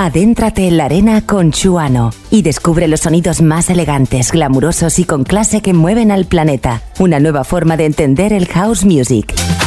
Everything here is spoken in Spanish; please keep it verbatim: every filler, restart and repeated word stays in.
Adéntrate en la arena con Chuano y descubre los sonidos más elegantes, glamurosos y con clase que mueven al planeta. Una nueva forma de entender el house music.